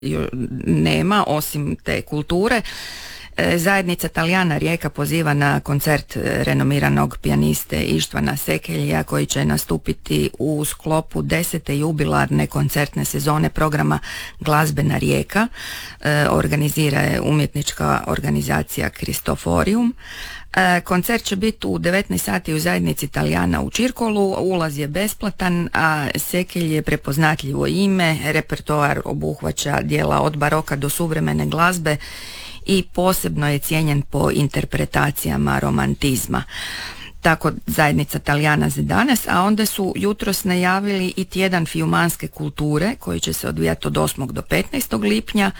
nema osim te kulture. Zajednica Talijana Rijeka poziva na koncert renomiranog pijaniste Ištvana Sekeljija koji će nastupiti u sklopu 10. jubilarne koncertne sezone programa Glazbena Rijeka. Organizira je umjetnička organizacija Kristoforium. Koncert će biti u 19 sati u zajednici Talijana u Čirkolu, ulaz je besplatan, a Sekelj je prepoznatljivo ime, repertoar obuhvaća djela od baroka do suvremene glazbe i posebno je cijenjen po interpretacijama romantizma. Tako zajednica Talijana za danas, a onda su jutros najavili i tjedan fiumanske kulture koji će se odvijati od 8. do 15. lipnja.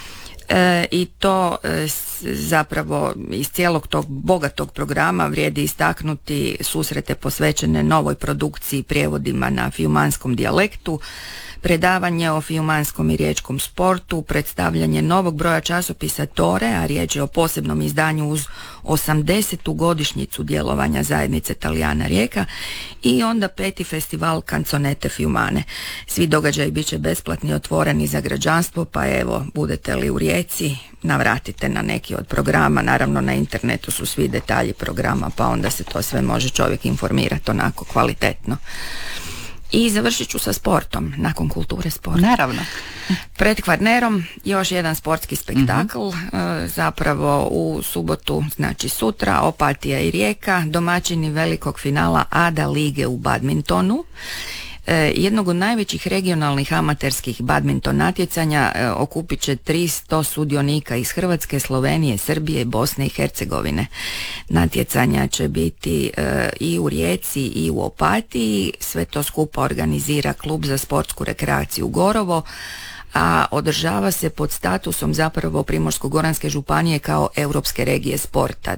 I to zapravo iz cijelog tog bogatog programa vrijedi istaknuti susrete posvećene novoj produkciji prijevodima na fiumanskom dijalektu, predavanje o fiumanskom i riječkom sportu, predstavljanje novog broja časopisa Tore, a riječ je o posebnom izdanju uz 80. godišnjicu djelovanja zajednice Talijana Rijeka i onda 5. festival Canzonete Fiumane. Svi događaji bit će besplatni i otvoreni za građanstvo, pa evo, budete li u Rijeci, navratite na neki od programa, naravno na internetu su svi detalji programa, pa onda se to sve može čovjek informirati onako kvalitetno. I završit ću sa sportom, nakon kulture sporta. Naravno. Pred Kvarnerom još jedan sportski spektakl, zapravo u subotu, znači sutra, Opatija i Rijeka, domaćini velikog finala ADA lige u badmintonu. Jednog od najvećih regionalnih amaterskih badminton natjecanja okupit će 300 sudionika iz Hrvatske, Slovenije, Srbije, Bosne i Hercegovine. Natjecanja će biti i u Rijeci i u Opatiji, sve to skupa organizira Klub za sportsku rekreaciju Gorovo, a održava se pod statusom zapravo Primorsko-goranske županije kao Europske regije sporta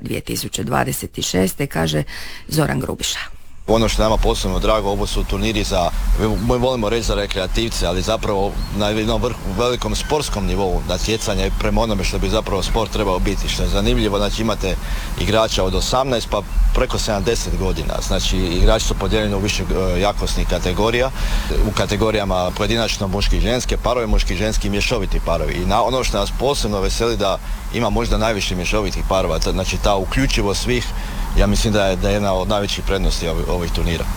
2026. kaže Zoran Grubiša. Ono što nama posebno drago, ovo su turniri za, mi volimo reći za rekreativce, ali zapravo na jednom velikom sportskom nivou natjecanja prema onome što bi zapravo sport trebao biti. Što je zanimljivo, znači imate igrača od 18 pa preko 70 godina. Znači igrači su podijeljeni u više jakosnih kategorija. U kategorijama pojedinačno muški i ženske parovi, muški i ženski mješoviti parovi. I ono što nas posebno veseli da ima možda najviše mješovitih parova, znači ta uključivost svih, ja mislim da je jedna od najvećih prednosti ovih turnira.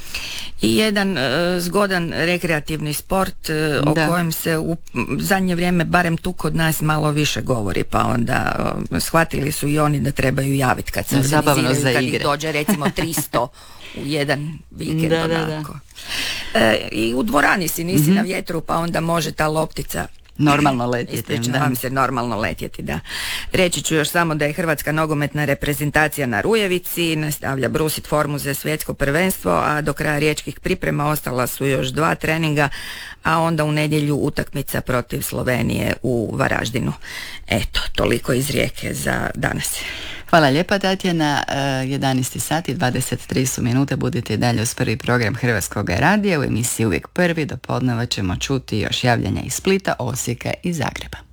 I jedan zgodan rekreativni sport o kojem se u zadnje vrijeme, barem tu kod nas, malo više govori, pa onda shvatili su i oni da trebaju javiti kad se organiziraju, kad ih dođe recimo 300 u jedan vikend. I u dvorani si nisi na vjetru, pa onda može ta loptica normalno letjeti. Ispričavam se, normalno letjeti, da. Reći ću još samo da je Hrvatska nogometna reprezentacija na Rujevici, nastavlja brusit formu za svjetsko prvenstvo, a do kraja riječkih priprema ostala su još 2 treninga, a onda u nedjelju utakmica protiv Slovenije u Varaždinu. Eto, toliko iz Rijeke za danas. Hvala lijepa, Tatjana. 11 sati 23 su minute, budite dalje uz prvi program Hrvatskog radija. U emisiji Uvijek prvi do podneva ćemo čuti još javljanja iz Splita, Osijeka i Zagreba.